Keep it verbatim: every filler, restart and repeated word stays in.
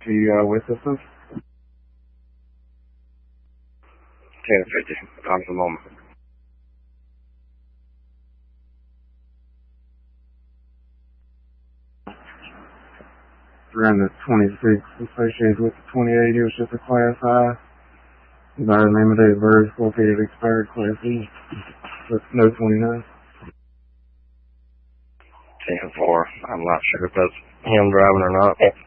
to uh, with systems. ten fifty, time for the moment. Around the twenty-six associated with the twenty-eight, it was just a class I. By the name of Dave Bird, located expired class E. With no twenty-nine. ten four, I'm not sure if that's him driving or not.